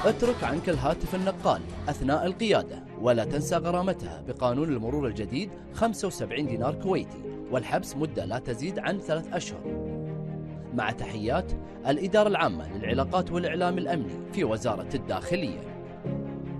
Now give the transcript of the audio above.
اترك عنك الهاتف النقال أثناء القيادة، ولا تنسى غرامتها بقانون المرور الجديد 75 دينار كويتي، والحبس مدة لا تزيد عن 3 أشهر. مع تحيات الإدارة العامة للعلاقات والإعلام الأمني في وزارة الداخلية.